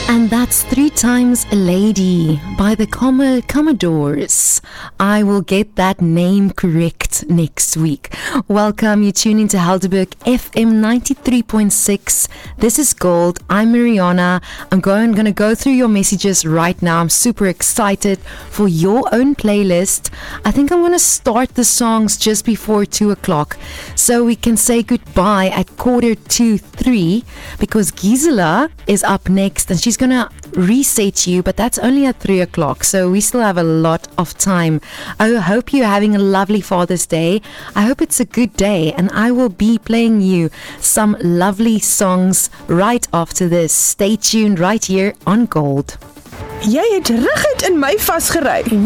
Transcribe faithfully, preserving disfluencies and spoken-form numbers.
And that's Three Times a Lady by the Com- Commodores. I will get that name correct next week. Welcome, you tune into Helderberg F M ninety-three point six. This is Gold. I'm Mariana. I'm going, going to go through your messages right now. I'm super excited for your own playlist. I think I'm going to start the songs just before two o'clock so we can say goodbye at quarter to three because Gisela is up next and she's going to reset you, but that's only at three o'clock, so we still have a lot of time. I hope you're having a lovely Father's Day. I hope it's a good day, and I will be playing you some lovely songs right after this. Stay tuned right here on Gold. Jy het regtig in my vasgery.